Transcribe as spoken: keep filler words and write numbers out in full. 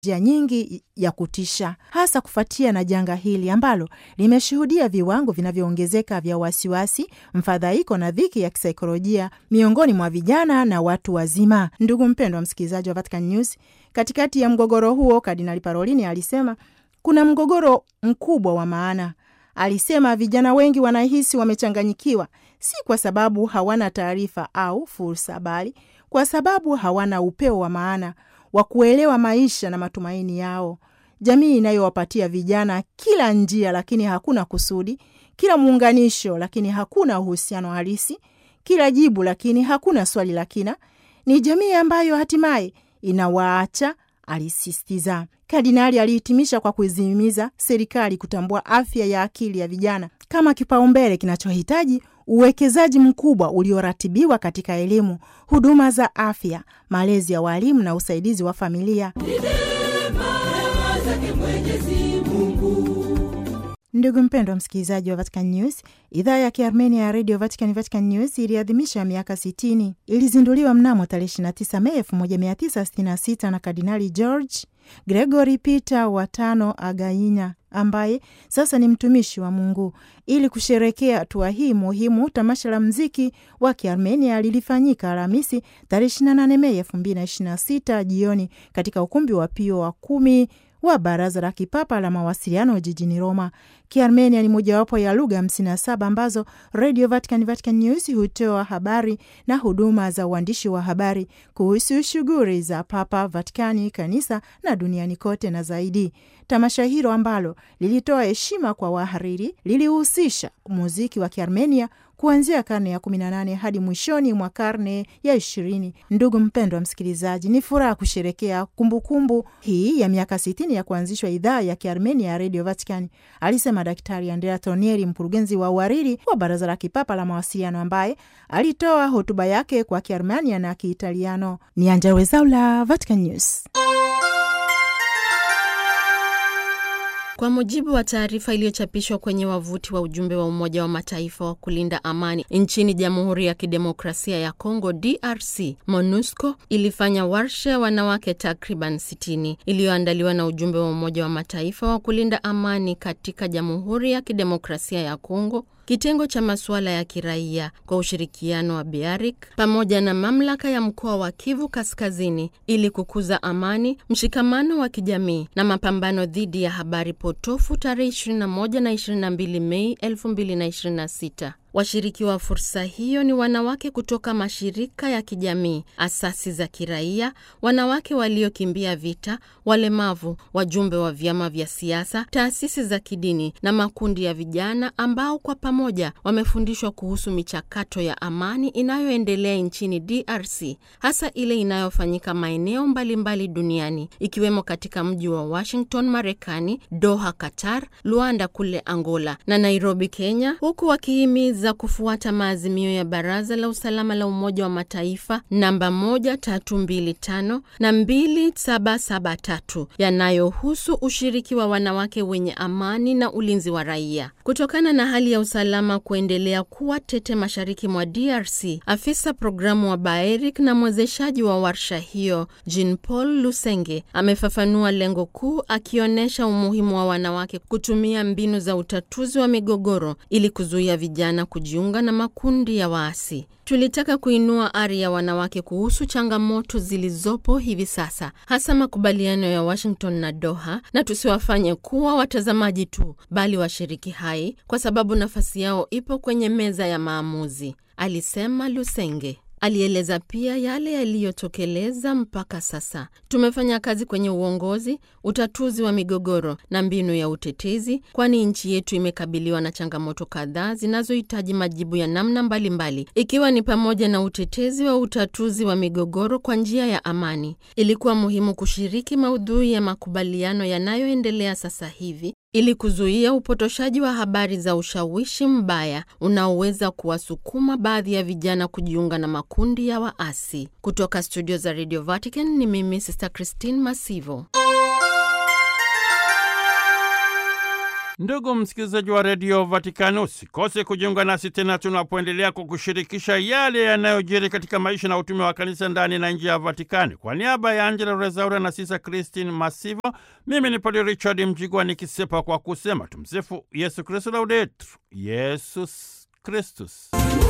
njia nyingi ya kutisha, hasa kufuatia na janga hili ambalo limeshuhudia viwango vinavyoongezeka vya wasiwasi, mfadhaiko na dhiki ya kisaikolojia miongoni mwa vijana na watu wazima. Ndugu mpendwa msikilizaji wa Vatican News, katikati ya mgogoro huo, Kardinali Parolin alisema kuna mgogoro mkubwa wa maana. Alisema vijana wengi wanahisi wamechanganyikiwa, si kwa sababu hawana taarifa au fursa, bali kwa sababu hawana upeo wa maana wa kuelewa maisha na matumaini yao. Jamii inayowapatia vijana kila njia lakini hakuna kusudi, kila muunganisho lakini hakuna uhusiano halisi, kila jibu lakini hakuna swali la kina, ni jamii ambayo hatimaye inawaacha, alisisitiza. Kardinali alihitimisha kwa kuizimiza serikali kutambua afya ya akili ya vijana kama kipaumbele kinachohitaji uwekezaji mkubwa ulioratibiwa katika elimu, huduma za afya, malezi ya walimu na usaidizi wa familia. Ndugu mpendwa msikilizaji wa Vatican News, idhaa ya Kiarmenia ya Radio Vatican Vatican News iliadhimisha miaka sitini. Ilizinduliwa mnamo tarehe ishirini na tisa Mei elfu moja mia tisa sitini na sita na Kardinali George Gregory Peter wa tano Againa, ambaye sasa ni mtumishi wa Mungu. Ili kusherekea hatua hii muhimu, tamasha la mziki wa Kiarmenia lilifanyika Alhamisi tarehe ishirini na nane Mei elfu mbili na ishirini na sita jioni katika ukumbi wa Pio wa kumi wa Baraza la Kipapa la Mawasiliano jijini Roma. Kiarmenia ni mojawapo ya lugha hamsini na saba ambazo Radio Vatican Vatican News hutoa habari na huduma za uandishi wa habari kuhusu shughuli za Papa, Vatikani, kanisa na duniani kote na zaidi. Tamasha hilo ambalo lilitoa heshima kwa wahariri lilihusisha muziki wa Kiarmenia kuanzia karne ya kumi na nane hadi mwishoni mwa karne ya ishirini. Ndugu mpendwa msikilizaji, ni furaha kusherekea kumbukumbu hii ya miaka sitini ya kuanzishwa idhaa ya Kiarmenia ya Radio Vatican, alisema Daktari Andrea Tonieri, mkurugenzi wa uhariri wa Baraza la Kipapa la Mawasiliano, ambaye alitoa hotuba yake kwa Kiarmenia na Kiitaliano. Ni Angella Rwezaula, Vatican News. Kwa mujibu wa taarifa iliyochapishwa kwenye wavuti wa ujumbe wa Umoja wa Mataifa wa kulinda amani nchini Jamhuri ya Kidemokrasia ya Kongo D R C, MONUSCO ilifanya warsha ya wanawake takriban sitini iliyoandaliwa na ujumbe wa Umoja wa Mataifa wa kulinda amani katika Jamhuri ya Kidemokrasia ya Kongo, kitengo cha masuala ya kiraia kwa ushirikiano wa Biarik pamoja na mamlaka ya mkoa wa Kivu Kaskazini ili kukuza amani, mshikamano wa kijamii na mapambano dhidi ya habari potofu tarehe ishirini na moja na ishirini na mbili Mei elfu mbili na ishirini na sita. Washiriki wa fursa hiyo ni wanawake kutoka mashirika ya kijamii, asasi za kiraia, wanawake waliokimbia vita, walemavu, wajumbe wa vyama vya siasa, taasisi za kidini na makundi ya vijana ambao kwa pamoja wamefundishwa kuhusu michakato ya amani inayoendelea nchini D R C, hasa ile inayofanyika maeneo mbalimbali duniani, ikiwemo katika mji wa Washington, Marekani, Doha, Qatar, Luanda kule Angola na Nairobi, Kenya, huku wakihimiza za kufuata maazimio ya Baraza la Usalama la Umoja wa Mataifa namba moja tatu mbili tano na mbili saba saba tatu yanayohusu ushiriki wa wanawake wenye amani na ulinzi wa raia. Kutokana na hali ya usalama kuendelea kuwa tete mashariki mwa D R C, afisa programu wa Baerik na mwezeshaji wa warsha hiyo Jean Paul Lusenge amefafanua lengo kuu, akionyesha umuhimu wa wanawake kutumia mbinu za utatuzi wa migogoro ili kuzuia vijana kujiunga na makundi ya waasi. Tulitaka kuinua ari ya wanawake kuhusu changamoto zilizopo hivi sasa, hasa makubaliano ya Washington na Doha, na tusiwafanye kuwa watazamaji tu, bali washiriki hai, kwa sababu nafasi yao ipo kwenye meza ya maamuzi, alisema Lusenge. Alieleza pia yale yaliyotokeleza mpaka sasa. Tumefanya kazi kwenye uongozi, utatuzi wa migogoro na mbinu ya utetezi, kwani nchi yetu imekabiliwa na changamoto kadhaa zinazohitaji majibu ya namna mbalimbali, ikiwa ni pamoja na utetezi wa utatuzi wa migogoro kwa njia ya amani. Ilikuwa muhimu kushiriki maudhui ya makubaliano yanayoendelea sasa hivi ili kuzuia upotoshaji wa habari za ushawishi mbaya unaoweza kuwasukuma baadhi ya vijana kujiunga na makundi ya waasi. Kutoka studio za Radio Vatican ni mimi Sister Christine Masivo. Ndugu msikilizaji wa redio Vatikani, usikose kujiunga nasi tena tunapoendelea kukushirikisha yale yanayojiri katika maisha na utume wa kanisa ndani na nje ya Vatikani. Kwa niaba ya Angela Rezaura na Sisa Christine Masivo, mimi ni Padre Richard Mjigwa nikisepa kwa kusema tumsifu Yesu Kristo, laudetur Yesus Kristus.